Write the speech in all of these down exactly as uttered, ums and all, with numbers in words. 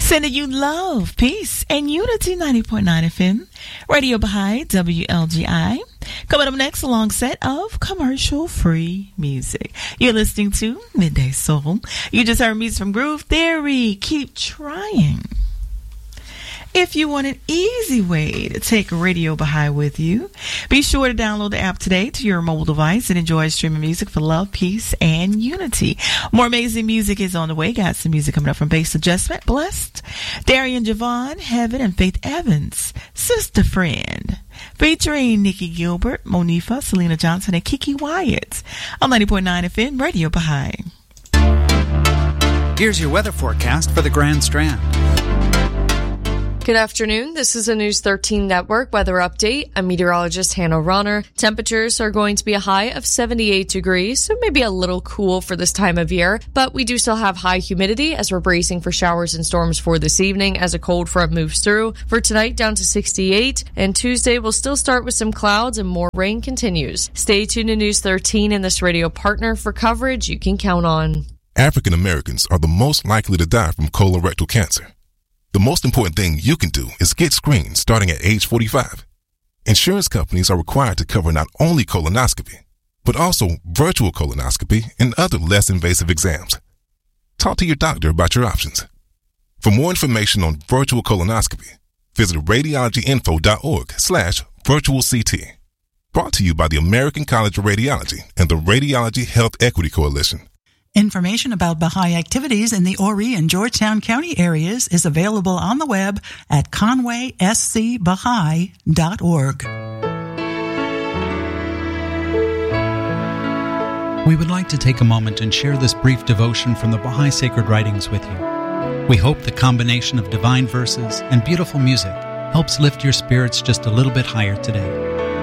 Sending you love, peace, and unity. Ninety point nine F M, Radio Baha'i, W L G I. Coming up next, a long set of commercial-free music. You're listening to Midday Soul. You just heard music from Groove Theory. Keep trying. If you want an easy way to take Radio Baha'i with you, be sure to download the app today to your mobile device and enjoy streaming music for love, peace, and unity. More amazing music is on the way. Got some music coming up from Bass Adjustment, Blessed, Darian Javon, Heaven, and Faith Evans, Sister Friend, featuring Nikki Gilbert, Monifa, Selena Johnson, and Kiki Wyatt on ninety point nine F M, Radio Baha'i. Here's your weather forecast for the Grand Strand. Good afternoon. This is a News thirteen Network weather update. I'm meteorologist Hannah Ronner. Temperatures are going to be a high of seventy-eight degrees, so maybe a little cool for this time of year, but we do still have high humidity as we're bracing for showers and storms for this evening as a cold front moves through. For tonight, down to sixty-eight, and Tuesday we'll still start with some clouds and more rain continues. Stay tuned to News thirteen and this radio partner for coverage you can count on. African Americans are the most likely to die from colorectal cancer. The most important thing you can do is get screened starting at age forty-five. Insurance companies are required to cover not only colonoscopy, but also virtual colonoscopy and other less invasive exams. Talk to your doctor about your options. For more information on virtual colonoscopy, visit radiologyinfo.org slash virtual CT. Brought to you by the American College of Radiology and the Radiology Health Equity Coalition. Information about Baha'i activities in the Horry and Georgetown County areas is available on the web at conway s c baha'i dot org. We would like to take a moment and share this brief devotion from the Baha'i Sacred Writings with you. We hope the combination of divine verses and beautiful music helps lift your spirits just a little bit higher today.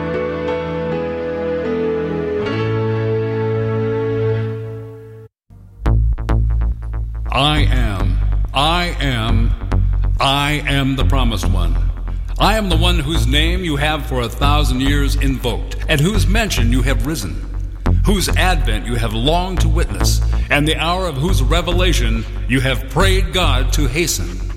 I am, I am, I am the promised one. I am the one whose name you have for a thousand years invoked, and whose mention you have risen, whose advent you have longed to witness, and the hour of whose revelation you have prayed God to hasten.